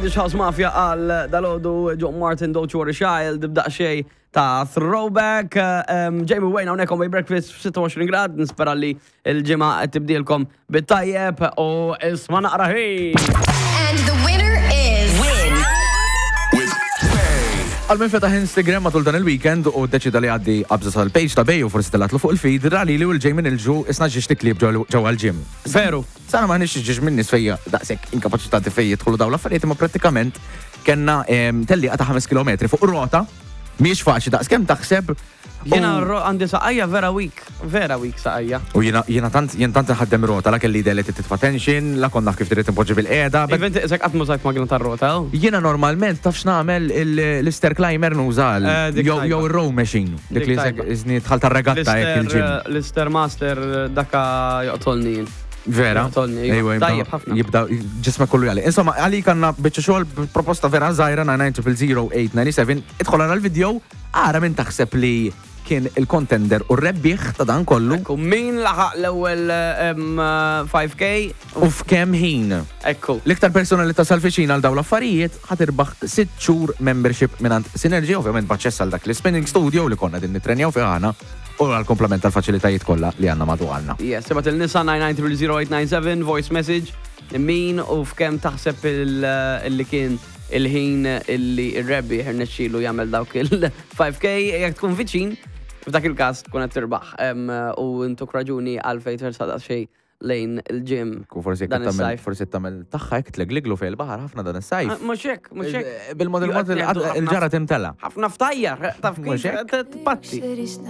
Swedish House Mafia għal dal-ħodu John Martin Don't You Worry Child b'da' xej ta' throwback. Jamie Wayne hawnhekk by breakfast f'26 grad, nispera li l-ġimgħa qed tibdielkom bit-tajjeb u isma' naqra ħin. And the winner is Għal-min fetaħ Instagram matul dan il-weekend u deċida li għaddi qabża tal-page ta' Bej u forsi telatlu fuq il-feed rali li u l-ġej minn il-ġu isna ġiex tiklib ġew għal-ġim. Veru. Sana ma nix ġiex minn nis fejja daqsek inkapaċitati fejja tħullu daw l-affarijiet ma pratikament kena telli għata 5 km fuq rota miex faċi daqs kem taħseb. Jena għandi saqajja vera week saqajja. U jena tant ħaddem rota la kelli idea li titfa tension, la konna kif trid impoġġi bil-qiegħda. Event iżek qatt mużajt magna tar-rota. Jiena normalment tafx nagħmel l-stair climber nużal jew ir-row machine. Dik li iżni dħal tar-regatta jekk il-ġim. L-Stair Master daka joqtolni jien. Vera? Tajjeb ħafna. Jibda ġisma kollu jgħali. Insomma, għali kanna bieċa xogħol proposta vera żgħira 9900897. Idħol għara l-video, għara minn taħseb li kien il-contender u rebbieħ ta' dan kollu. Ekku, min laħaq l-ewwel 5K? U f'kemm ħin. Ekku. L-iktar persona li tasal fiċin għal daw l-affarijiet ħatirbaħ 6 xhur membership minant Synergy, ovvjament b'aċċess għal dak l-spinning studio li konna din nitrenjaw fiħana u għal-komplement tal-faċilitajiet kollha li għandna madwarna. Yes, sebat il-nisa 9930897 voice message min u f'kemm taħseb illi kien il-ħin illi il-rebbi ħirnexxielu jagħmel dawk il-5K jekk tkun viċin f'dak il-każ tkun qed tirbaħ u intuk raġuni għalfejn tersaq xejn lejn il-ġim. Forsi tagħmel tagħha jekk tlegliglu fejn il-baħar ħafna dan is-sajf. Mhux hekk. Bil-mod il-ġara timtella. Ħafna ftajjar, taf kif tpatti.